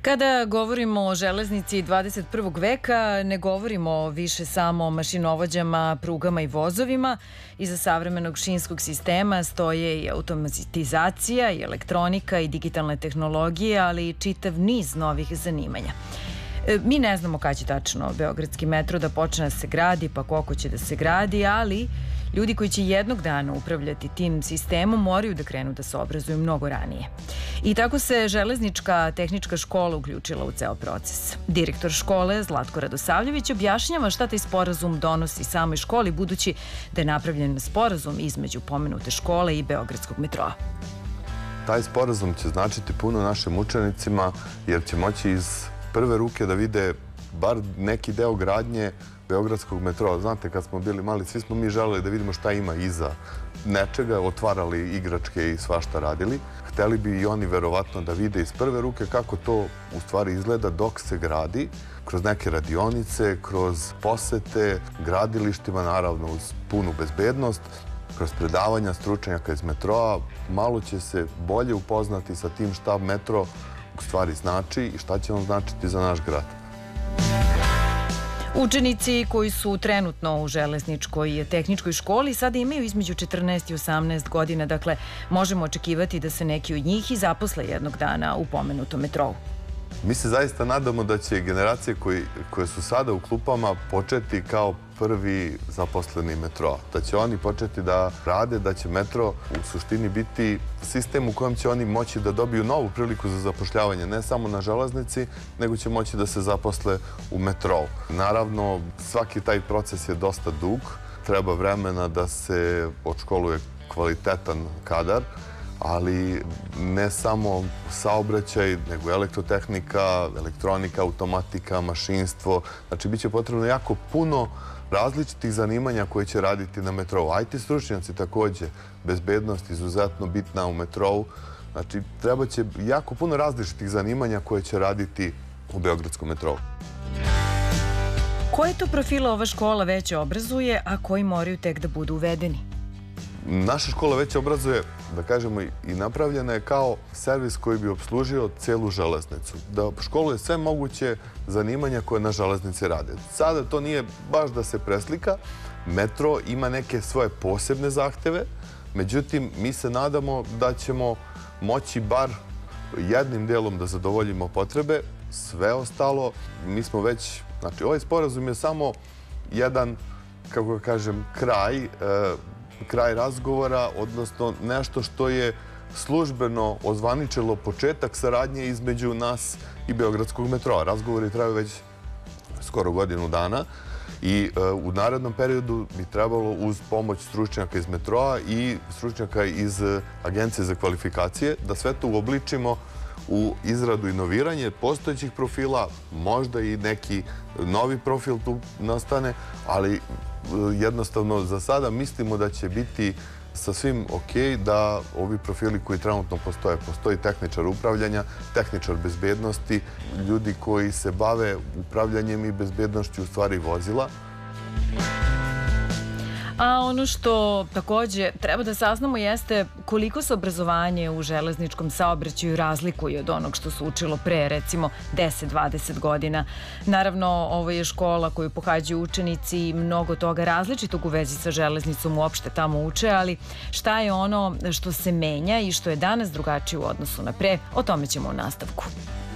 Kada govorimo o železnici 21. veka, ne govorimo više samo o mašinovođama, prugama i vozovima. Iza savremenog šinskog sistema stoje i automatizacija, i elektronika, i digitalne tehnologije, ali i čitav niz novih zanimanja. Mi ne znamo kada će tačno Beogradski metro da počne da se gradi, pa koliko će da se gradi, ali ljudi koji će jednog dana upravljati tim sistemom moraju da krenu da se obrazuju mnogo ranije. I tako se Železnička tehnička škola uključila u ceo proces. Direktor škole Zlatko Radosavljević objašnjava šta taj sporazum donosi samoj školi, budući da je napravljen sporazum između pomenute škole i Beogradskog metroa. Taj sporazum će značiti puno našim učenicima, jer će moći iz prve ruke da vide bar neki deo gradnje Beogradskog metroa. Znate, kad smo bili mali, svi smo mi želeli da vidimo šta ima iza nečega, otvarali igračke i svašta radili. Hteli bi i oni verovatno da vide iz prve ruke kako to u stvari izgleda dok se gradi, kroz neke radionice, kroz posete, gradilištima, naravno uz punu bezbednost, kroz predavanja stručnjaka iz metroa. Malo će se bolje upoznati sa tim šta metro u stvari znači i šta će on značiti za naš grad. Učenici koji su trenutno u Železničkoj tehničkoj školi sada imaju između 14 i 18 godina, dakle možemo očekivati da se neki od njih i zaposle jednog dana u pomenutom metrou. Mi se zaista nadamo da će generacije koje su sada u klupama početi kao prvi zaposleni metroa. Da će oni početi da rade, da će metro u suštini biti sistem u kojem će oni moći da dobiju novu priliku za zapošljavanje, ne samo na železnici, nego će moći da se zaposle u metrou. Naravno, svaki taj proces je dosta dug, treba vremena da se odškoluje kvalitetan kadar, ali ne samo saobraćaj, nego elektrotehnika, elektronika, automatika, mašinstvo. Znači, bit će potrebno jako puno različitih zanimanja koje će raditi na metrou. IT stručnjaci takođe, bezbednost izuzetno bitna u metrou. Znači, treba će jako puno različitih zanimanja koje će raditi u Beogradskom metrou. Koje to profile ova škola već obrazuje, a koji moraju tek da budu uvedeni? Naša škola već obrazuje, da kažemo, i napravljena je kao servis koji bi obslužio celu železnicu. Da školuje sve moguće zanimanja koje na železnici rade. Sada to nije baš da se preslika. Metro ima neke svoje posebne zahteve, međutim, mi se nadamo da ćemo moći bar jednim delom da zadovoljimo potrebe. Sve ostalo, mi smo već, znači, ovaj sporazum je samo jedan, kako kažem, kraj razgovora, odnosno nešto što je službeno ozvaničilo početak saradnje između nas i Beogradskog metroa. Razgovori traju već skoro godinu dana i u narednom periodu bi trebalo uz pomoć stručnjaka iz metroa i stručnjaka iz Agencije za kvalifikacije da sve to uobličimo u izradu i inoviranje postojećih profila, možda i neki novi profil tu nastane, ali jednostavno za sada mislimo da će biti sasvim okej da ovi profili koji trenutno postoje. Postoji tehničar upravljanja, tehničar bezbednosti, ljudi koji se bave upravljanjem i bezbednošću u stvari vozila. A ono što takođe treba da saznamo jeste koliko se obrazovanje u železničkom saobraćaju razlikuje od onog što se učilo pre, recimo, 10-20 godina. Naravno, ovo je škola koju pohađaju učenici i mnogo toga različitog u vezi sa železnicom uopšte tamo uče, ali šta je ono što se menja i što je danas drugačije u odnosu na pre, o tome ćemo u nastavku.